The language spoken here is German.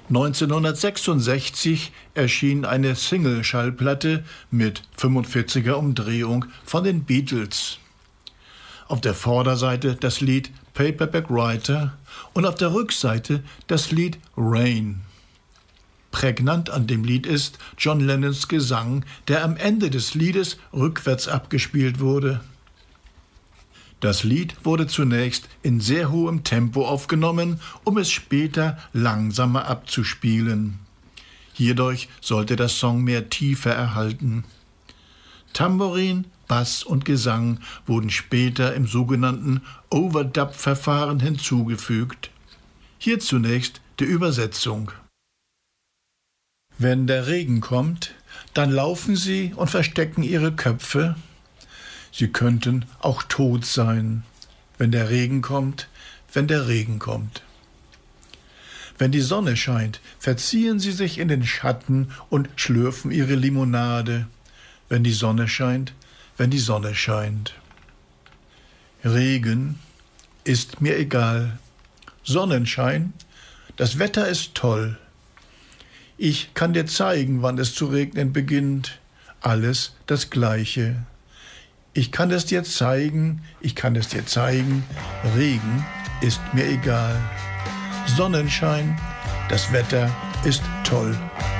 1966 erschien eine Single-Schallplatte mit 45er Umdrehung von den Beatles. Auf der Vorderseite das Lied Paperback Writer und auf der Rückseite das Lied Rain. Prägnant an dem Lied ist John Lennons Gesang, der am Ende des Liedes rückwärts abgespielt wurde. Das Lied wurde zunächst in sehr hohem Tempo aufgenommen, um es später langsamer abzuspielen. Hierdurch sollte der Song mehr Tiefe erhalten. Tambourin, Bass und Gesang wurden später im sogenannten Overdub-Verfahren hinzugefügt. Hier zunächst die Übersetzung. Wenn der Regen kommt, dann laufen sie und verstecken ihre Köpfe. Sie könnten auch tot sein, wenn der Regen kommt, wenn der Regen kommt. Wenn die Sonne scheint, verziehen sie sich in den Schatten und schlürfen ihre Limonade. Wenn die Sonne scheint, wenn die Sonne scheint. Regen ist mir egal. Sonnenschein, das Wetter ist toll. Ich kann dir zeigen, wann es zu regnen beginnt. Alles das Gleiche. Ich kann es dir zeigen, Regen ist mir egal. Sonnenschein, das Wetter ist toll.